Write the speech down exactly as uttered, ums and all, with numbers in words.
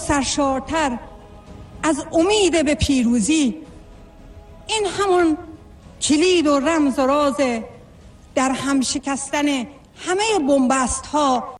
سرشارتر از امید به پیروزی. این همون کلید و رمز و راز در هم شکستن همه بنبست ها